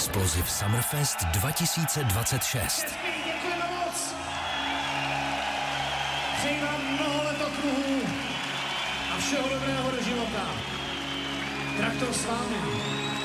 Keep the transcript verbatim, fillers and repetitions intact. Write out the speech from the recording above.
Explosive Summerfest dva tisíce dvacet šest. Děkujeme moc. Přeji vám mnoho letokruhů a všeho dobrého do života. Traktor s vámi.